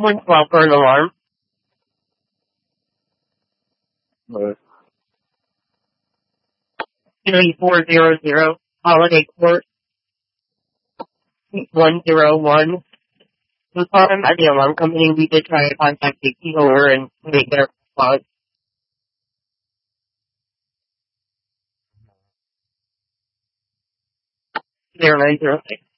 112 for an alarm. But 3400 Holiday Court, 101. Informed by the alarm company, we did try to contact the key holder and make their response. 0906.